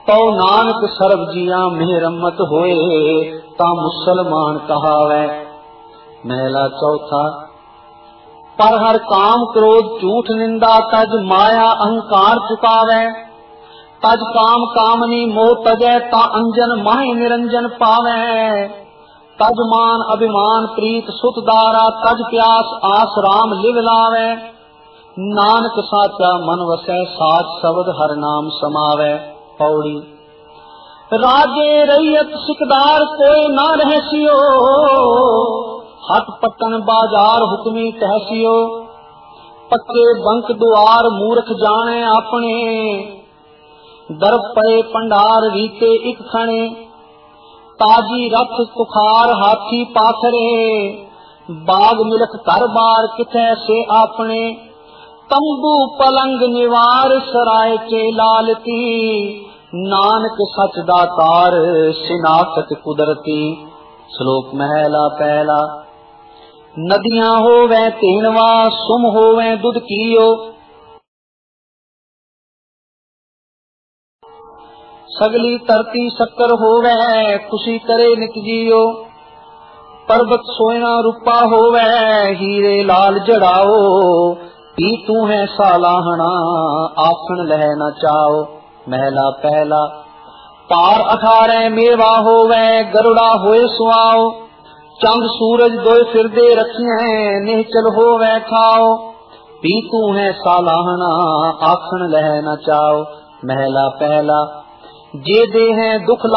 तो नानक सर्ब जिया मेहरमत होए, ता मुसलमान कहावै। महला चौथा। पर हर काम क्रोध झूठ निंदा, तज माया अहंकार चुकावै। तज काम कामनी मोह तजै, ता अंजन माहि निरंजन पावै। तज मान अभिमान प्रीत सुत दारा, तज प्यास आस राम लिव लावै। नानक साचा मन वसै, साच शब्द हर नाम समावै। पौड़ी। राजे रैयत सिकदार कोई ना रहसियो, हट पटन बाजार हुक्मी तहसियो। पक्के बंक दुआर मूर्ख जाने अपने, दर पड़े पंडार रीते इक खणे। ताजी रथ तुखार हाथी पाथरे, बाग मिलख घर बार किथे से आपने। तंबू पलंग निवार सराय के लालती, नानक सच दातार सिनाखत कुदरती। श्लोक महला पहला। नदियां होवे तेनवा, सुम होवे दुध कियो। सगली तरती शक्कर होवे, खुशी करे नित जियो। पर्वत सोना रूपा होवे, हीरे लाल जड़ाओ। पी तू है सालाहना, आखन लह न चाओ। महला पहला। पार 18 मेवा होवे, गरुड़ा होए सुआओ। चंद सूरज दोए फिरदे रखिए, निहचल होवे खाओ। पी तू है सालाहना, आखन लह न चाओ। महला पहला। जे दे हैं दुख